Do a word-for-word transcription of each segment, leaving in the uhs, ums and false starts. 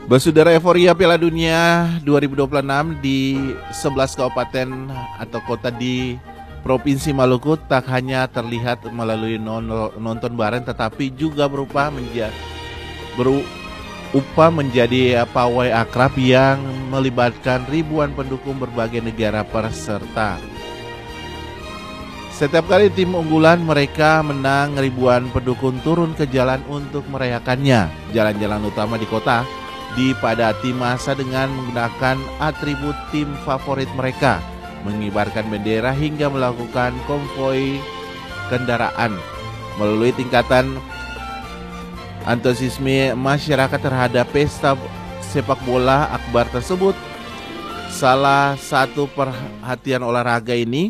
Bersaudara, euforia Piala Dunia dua ribu dua puluh enam di sebelas kabupaten atau kota di Provinsi Maluku tak hanya terlihat melalui non nonton bareng, tetapi juga berupa menjadi berupa menjadi pawai akrab yang melibatkan ribuan pendukung berbagai negara peserta. Setiap kali tim unggulan mereka menang, ribuan pendukung turun ke jalan untuk merayakannya. Jalan-jalan utama di kota dipadati massa dengan menggunakan atribut tim favorit mereka, mengibarkan bendera hingga melakukan konvoi kendaraan. Melalui tingkatan antusiasme masyarakat terhadap pesta sepak bola akbar tersebut, salah satu perhatian olahraga ini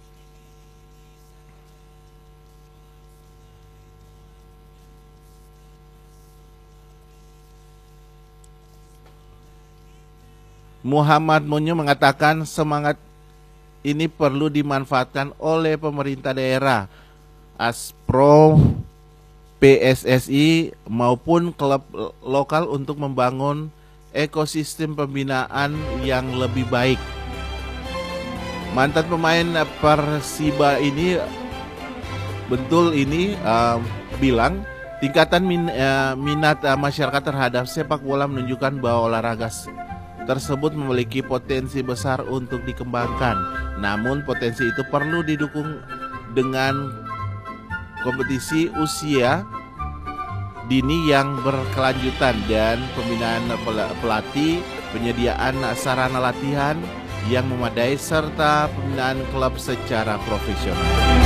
Muhammad Munyo mengatakan semangat ini perlu dimanfaatkan oleh pemerintah daerah, ASPRO, P S S I maupun klub lokal untuk membangun ekosistem pembinaan yang lebih baik. Mantan pemain Persiba ini betul ini uh, bilang tingkatan min, uh, minat uh, masyarakat terhadap sepak bola menunjukkan bahwa olahraga tersebut memiliki potensi besar untuk dikembangkan. Namun potensi itu perlu didukung dengan kompetisi usia dini yang berkelanjutan dan pembinaan pelatih, penyediaan sarana latihan yang memadai serta pembinaan klub secara profesional.